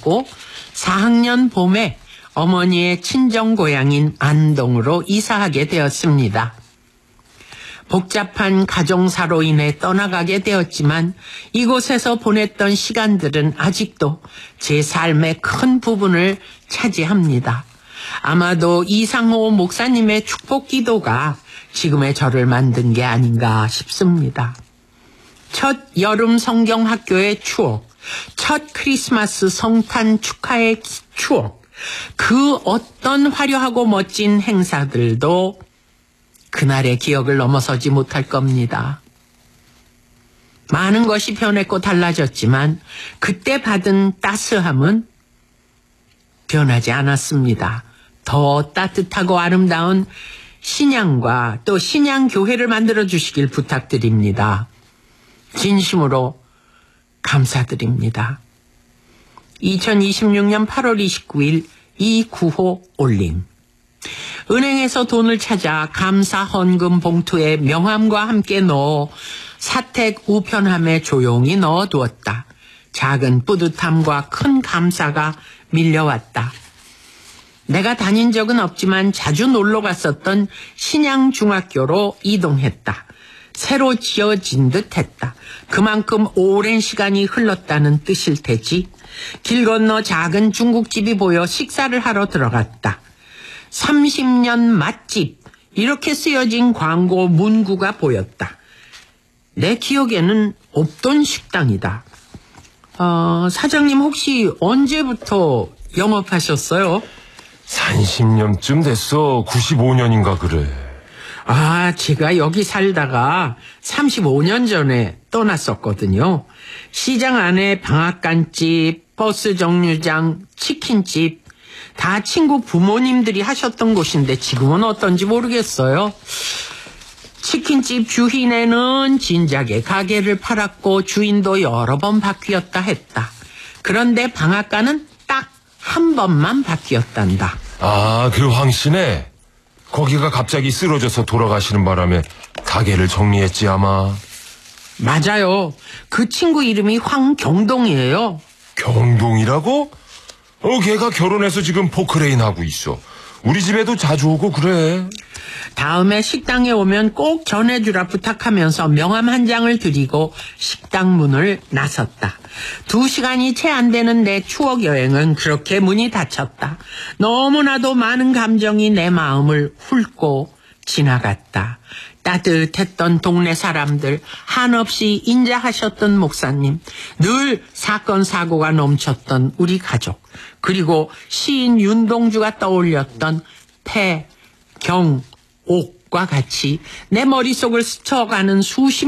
하고 4학년 봄에 어머니의 친정고향인 안동으로 이사하게 되었습니다. 복잡한 가정사로 인해 떠나가게 되었지만 이곳에서 보냈던 시간들은 아직도 제 삶의 큰 부분을 차지합니다. 아마도 이상호 목사님의 축복 기도가 지금의 저를 만든 게 아닌가 싶습니다. 첫 여름 성경학교의 추억, 첫 크리스마스 성탄 축하의 추억, 그 어떤 화려하고 멋진 행사들도 그날의 기억을 넘어서지 못할 겁니다. 많은 것이 변했고 달라졌지만 그때 받은 따스함은 변하지 않았습니다. 더 따뜻하고 아름다운 신앙과 또 신앙교회를 만들어 주시길 부탁드립니다. 진심으로 감사드립니다. 2026년 8월 29일 이구호 올림. 은행에서 돈을 찾아 감사 헌금 봉투에 명함과 함께 넣어 사택 우편함에 조용히 넣어두었다. 작은 뿌듯함과 큰 감사가 밀려왔다. 내가 다닌 적은 없지만 자주 놀러 갔었던 신양중학교로 이동했다. 새로 지어진 듯 했다. 그만큼 오랜 시간이 흘렀다는 뜻일 테지. 길 건너 작은 중국집이 보여 식사를 하러 들어갔다. 30년 맛집, 이렇게 쓰여진 광고 문구가 보였다. 내 기억에는 없던 식당이다. 사장님 혹시 언제부터 영업하셨어요? 30년쯤 됐어. 95년인가 그래. 제가 여기 살다가 35년 전에 떠났었거든요. 시장 안에 방앗간집, 버스 정류장, 치킨집, 다 친구 부모님들이 하셨던 곳인데 지금은 어떤지 모르겠어요. 치킨집 주인에는 진작에 가게를 팔았고 주인도 여러 번 바뀌었다 했다. 그런데 방앗간은 딱 한 번만 바뀌었단다. 그 황씨네. 거기가 갑자기 쓰러져서 돌아가시는 바람에 가게를 정리했지 아마. 맞아요. 그 친구 이름이 황경동이에요. 경동이라고? 걔가 결혼해서 지금 포크레인 하고 있어. 우리 집에도 자주 오고 그래. 다음에 식당에 오면 꼭 전해주라 부탁하면서 명함 한 장을 드리고 식당 문을 나섰다. 2시간이 채 안 되는 내 추억 여행은 그렇게 문이 닫혔다. 너무나도 많은 감정이 내 마음을 훑고 지나갔다. 따뜻했던 동네 사람들, 한없이 인자하셨던 목사님, 늘 사건 사고가 넘쳤던 우리 가족, 그리고 시인 윤동주가 떠올렸던 폐, 경, 옥과 같이 내 머릿속을 스쳐가는 수십